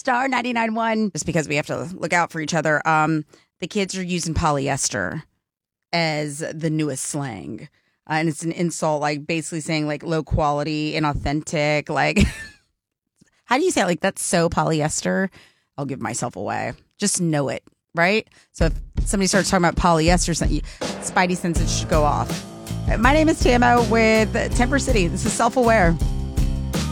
Star 99.1. Just because we have to look out for each other. The kids are using polyester as the newest slang. And it's an insult, like basically saying like low quality, inauthentic. Like, how do you say it? Like, that's so polyester. I'll give myself away. Just know it, right? So if somebody starts talking about polyester, spidey senses should go off. My name is Tamo with Temper City. This is Self-Aware.